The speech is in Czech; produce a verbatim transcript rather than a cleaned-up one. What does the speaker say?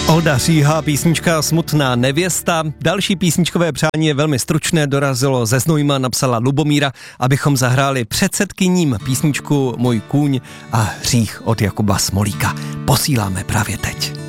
Olda Říha, písnička Smutná nevěsta. Další písničkové přání je velmi stručné, dorazilo ze Znojma, napsala Lubomíra, abychom zahráli předsedkyním písničku Můj kůň a hřích od Jakuba Smolíka. Posíláme právě teď.